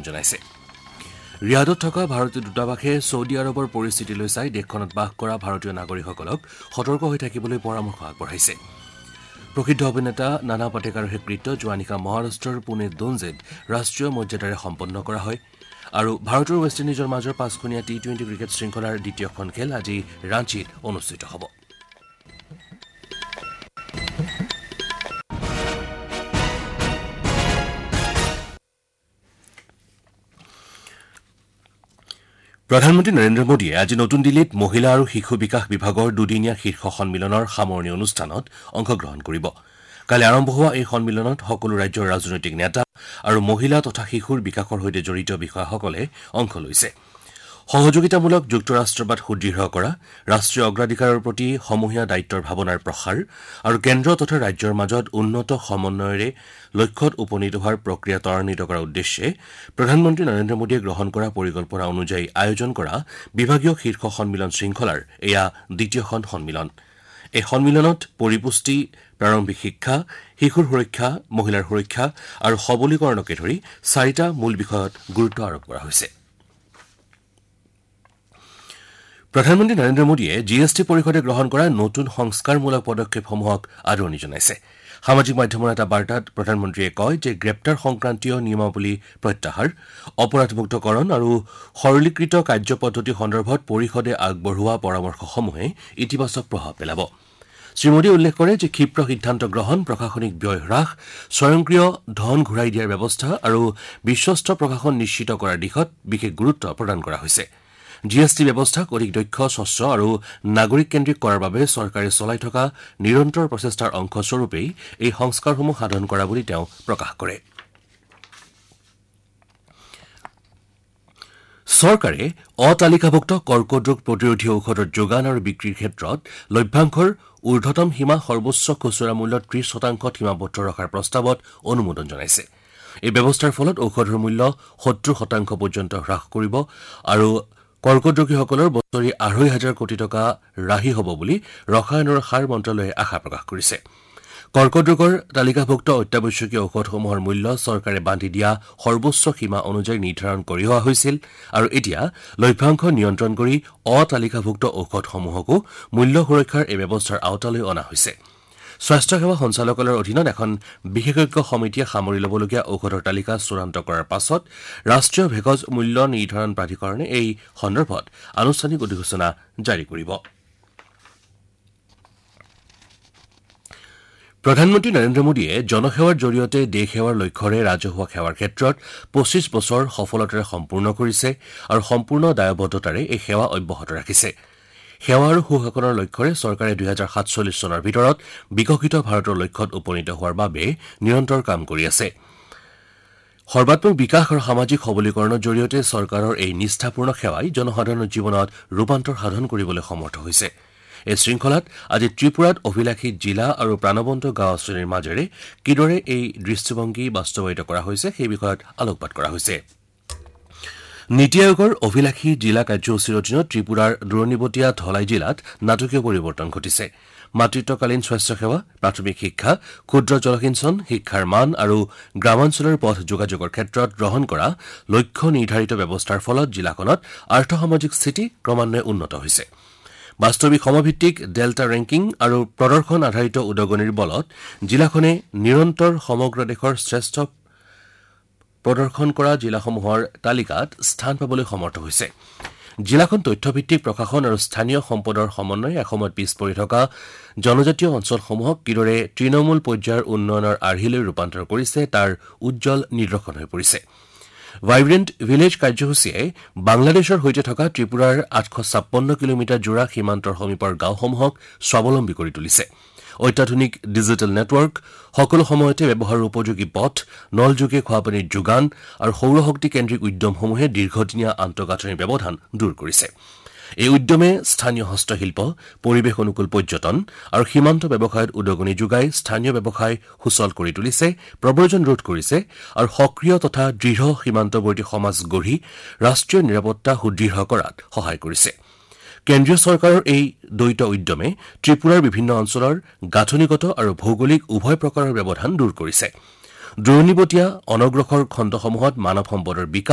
জনাইছে। ৰিয়াদত থকা ভাৰতীয় দূতাবাসে ছৌদি আৰবৰ পৰিস্থিতিলৈ চাই দেশখনত বাস কৰা ভাৰতীয় নাগৰিকসকলক সতৰ্ক হৈ থাকিবলৈ পৰামৰ্শ আগবঢ়াইছে। প্ৰসিদ্ধ অভিনেতা নানা পাটেকাৰৰ শেষকৃত্য যোৱা নিশা মহাৰাষ্ট্ৰৰ পুনে দোনজেত ৰাষ্ট্ৰীয় মৰ্যাদাৰে সম্পন্ন কৰা হয় আৰু ভাৰত আৰু ৱেষ্ট ইণ্ডিজৰ মাজৰ 5-খনীয়া টি-20 ক্ৰিকেট শৃংখলাৰ দ্বিতীয়খন খেল আজি ৰাঞ্চিত অনুষ্ঠিত হ'ব। প্ৰধানমন্ত্ৰী নৰেন্দ্ৰ মোদীয়ে আজি নতুন দিল্লীত মহিলা আৰু শিশু বিকাশ বিভাগৰ দুদিনীয়া শীৰ্ষ সন্মিলনৰ সামৰণি অনুষ্ঠানত অংশগ্ৰহণ কৰিব। কালি আৰম্ভ হোৱা এই সন্মিলনত সকলো ৰাজ্যৰ ৰাজনৈতিক নেতা আৰু মহিলা তথা শিশুৰ বিকাশৰ সৈতে জড়িত বিষয়াসকলে অংশ লৈছে। সহযোগিতামূলক যুক্তৰাষ্ট্ৰবাদ সুদৃঢ় কৰা, ৰাষ্ট্ৰীয় অগ্ৰাধিকাৰৰ প্ৰতি সমূহীয়া দায়িত্বৰ ভাৱনাৰ প্ৰসাৰ আৰু কেন্দ্ৰ তথা ৰাজ্যৰ মাজত উন্নত সমন্বয়েৰে লক্ষ্যত উপনীত হোৱাৰ প্ৰক্ৰিয়া ত্বৰান্বিত কৰাৰ উদ্দেশ্যে প্ৰধানমন্ত্ৰী নৰেন্দ্ৰ মোদীয়ে গ্ৰহণ কৰা পৰিকল্পনা অনুযায়ী আয়োজন কৰা বিভাগীয় শীৰ্ষ সন্মিলন শৃংখলাৰ এয়া দ্বিতীয়খন সন্মিলন। এই সন্মিলনত পৰিপুষ্টি, প্ৰাৰম্ভিক শিক্ষা, শিশুৰ সুৰক্ষা, মহিলাৰ সুৰক্ষা আৰু সবলীকৰণকে ধৰি 4টা মূল বিষয়ত গুৰুত্ব আৰোপ কৰা হৈছে। প্ৰধানমন্ত্ৰী নৰেন্দ্ৰ মোদীয়ে GST পৰিষদে গ্ৰহণ কৰা নতুন সংস্কাৰমূলক পদক্ষেপসমূহক আদৰণি জনাইছে। সামাজিক মাধ্যমৰ এটা বাৰ্তাত প্ৰধানমন্ত্ৰীয়ে কয় যে গ্ৰেপ্তাৰ সংক্ৰান্তীয় নিয়মাৱলী প্ৰত্যাহাৰ, অপৰাধমুক্তকৰণ আৰু সৰলীকৃত কাৰ্যপদ্ধতি সন্দৰ্ভত পৰিষদে আগবঢ়োৱা পৰামৰ্শসমূহে ইতিবাচক প্ৰভাৱ পেলাব। শ্ৰীমোদীয়ে উল্লেখ কৰে যে ক্ষীপ্ৰ সিদ্ধান্ত গ্ৰহণ, প্ৰশাসনিক ব্যয় হ্ৰাস, স্বয়ংক্ৰিয় ধন ঘূৰাই দিয়াৰ ব্যৱস্থা আৰু বিশ্বস্ত প্ৰশাসন নিশ্চিত কৰাৰ দিশত বিশেষ গুৰুত্ব প্ৰদান কৰা হৈছে। GST ব্যৱস্থাক অধিক দক্ষ, স্বচ্ছ আৰু নাগৰিককেন্দ্ৰিক কৰাৰ বাবে চৰকাৰে চলাই থকা নিৰন্তৰ প্ৰচেষ্টাৰ অংশস্বৰূপেই এই সংস্কাৰসমূহ সাধন কৰা বুলি তেওঁ প্ৰকাশ কৰে। চৰকাৰে অতালিকাভুক্ত কৰ্কট ৰোগ প্ৰতিৰোধী ঔষধৰ যোগান আৰু বিক্ৰীৰ ক্ষেত্ৰত লভ্যাংশৰ ঊৰ্ধতম সীমা সৰ্বোচ্চ খুচুৰা মূল্যত 30% সীমাবদ্ধ ৰখাৰ প্ৰস্তাৱত অনুমোদন জনাইছে। এই ব্যৱস্থাৰ ফলত ঔষধৰ মূল্য 70% পৰ্যন্ত হ্ৰাস কৰিব আৰু কৰ্কট ৰোগীসকলৰ বছৰি 2,500 কোটি টকা ৰাহি হ'ব বুলি ৰসায়ন আৰু সাৰ মন্ত্ৰালয়ে আশা প্ৰকাশ কৰিছে। কৰ্কট ৰোগৰ তালিকাভুক্ত অত্যাৱশ্যকীয় ঔষধসমূহৰ মূল্য চৰকাৰে বান্ধি দিয়া সৰ্বোচ্চ সীমা অনুযায়ী নিৰ্ধাৰণ কৰি অহা হৈছিল আৰু এতিয়া লভ্যাংশ নিয়ন্ত্ৰণ কৰি অতালিকাভুক্ত ঔষধসমূহকো মূল্য সুৰক্ষাৰ এই ব্যৱস্থাৰ আওতালৈ অনা হৈছে। স্বাস্থ্য সেৱা সঞ্চালকালয়ৰ অধীনত এখন বিশেষজ্ঞ সমিতিয়ে সামৰি ল'বলগীয়া ঔষধৰ তালিকা চূড়ান্ত কৰাৰ পাছত ৰাষ্ট্ৰীয় ভেষজ মূল্য নিৰ্ধাৰণ প্ৰাধিকৰণে এই সন্দৰ্ভত আনুষ্ঠানিক অধিসূচনা জাৰি কৰিব। প্ৰধানমন্ত্ৰী নৰেন্দ্ৰ মোদীয়ে জনসেৱাৰ জৰিয়তে দেশ সেৱাৰ লক্ষ্যৰে ৰাজহুৱা সেৱাৰ ক্ষেত্ৰত 25 বছৰ সফলতাৰে সম্পূৰ্ণ কৰিছে আৰু সম্পূৰ্ণ দায়বদ্ধতাৰে এই সেৱা অব্যাহত ৰাখিছে। সেৱা আৰু সুশাসনৰ লক্ষ্যৰে চৰকাৰে 2047 চনৰ ভিতৰত বিকশিত ভাৰতৰ লক্ষ্যত উপনীত হোৱাৰ বাবে নিৰন্তৰ কাম কৰি আছে। সৰ্বাত্মক বিকাশ আৰু সামাজিক সবলীকৰণৰ জৰিয়তে চৰকাৰৰ এই নিষ্ঠাপূৰ্ণ সেৱাই জনসাধাৰণৰ জীৱনত ৰূপান্তৰ সাধন কৰিবলৈ সমৰ্থ হৈছে। এই শৃংখলাত আজি ত্ৰিপুৰাত অভিলাষী জিলা আৰু প্ৰাণৱন্ত গাঁও শ্ৰেণীৰ মাজেৰে কিদৰে এই দৃষ্টিভংগী বাস্তৱায়িত কৰা হৈছে সেই বিষয়ত আলোকপাত কৰা হৈছে। নীতি আয়োগৰ অভিলাষী জিলা কাৰ্যসূচীৰ অধীনত ত্ৰিপুৰাৰ দূৰণিবতীয়া ধলাই জিলাত নাটকীয় পৰিৱৰ্তন ঘটিছে। মাতৃত্বকালীন স্বাস্থ্যসেৱা, প্ৰাথমিক শিক্ষা, ক্ষুদ্ৰ জলসিঞ্চন, শিক্ষাৰ মান আৰু গ্ৰামাঞ্চলৰ পথ যোগাযোগৰ ক্ষেত্ৰত গ্ৰহণ কৰা লক্ষ্য নিৰ্ধাৰিত ব্যৱস্থাৰ ফলত জিলাখনত আৰ্থ-সামাজিক স্থিতি ক্ৰমান্বয়ে উন্নত হৈছে। বাস্তৱিক সমভিত্তিক ডেল্টা ৰেংকিং আৰু প্ৰদৰ্শন আধাৰিত উদগনিৰ বলত জিলাখনে নিৰন্তৰ সমগ্ৰ দেশৰ শ্ৰেষ্ঠ প্ৰদৰ্শন কৰা জিলাসমূহৰ তালিকাত স্থান পাবলৈ সমৰ্থ হৈছে। জিলাখন তথ্যভিত্তিক প্ৰশাসন আৰু স্থানীয় সম্পদৰ সমন্বয়ে এসময়ত পিছ পৰি থকা জনজাতীয় অঞ্চলসমূহক কিদৰে তৃণমূল পৰ্যায়ৰ উন্নয়নৰ আৰ্হিলৈ ৰূপান্তৰ কৰিছে তাৰ উজ্জ্বল নিদৰ্শন হৈ পৰিছে। ভাইব্ৰেণ্ট ভিলেজ কাৰ্যসূচীয়ে বাংলাদেশৰ সৈতে থকা ত্ৰিপুৰাৰ 856 কিলোমিটাৰ জোৰা সীমান্তৰ সমীপৰ গাঁওসমূহক স্বাৱলম্বী কৰি তুলিছে। অত্যাধুনিক ডিজিটেল নেটৱৰ্ক, সকলো সময়তে ব্যৱহাৰৰ উপযোগী পথ, নলযোগে খোৱাপানীৰ যোগান আৰু সৌৰশক্তি কেন্দ্ৰিক উদ্যমসমূহে দীৰ্ঘদিনীয়া আন্তঃগাঁথনিৰ ব্যৱধান দূৰ কৰিছে। এই উদ্যমে স্থানীয় হস্তশিল্প, পৰিৱেশ অনুকূল পৰ্যটন আৰু সীমান্ত ব্যৱসায়ত উদগনি যোগাই স্থানীয় ব্যৱসায় সুচল কৰি তুলিছে, প্ৰব্ৰজন ৰোধ কৰিছে আৰু সক্ৰিয় তথা দৃঢ় সীমান্তৱৰ্তী সমাজ গঢ়ি ৰাষ্ট্ৰীয় নিৰাপত্তা সুদৃঢ় কৰাত সহায় কৰিছে। কেন্দ্ৰীয় চৰকাৰৰ এই দ্বৈত উদ্যমে ত্ৰিপুৰাৰ বিভিন্ন অঞ্চলৰ গাঁথনিগত আৰু ভৌগোলিক উভয় প্ৰকাৰৰ ব্যৱধান দূৰ কৰিছে। দূৰণিবতীয়া অনগ্ৰসৰ খণ্ডসমূহত মানৱ সম্পদৰ বিকাশ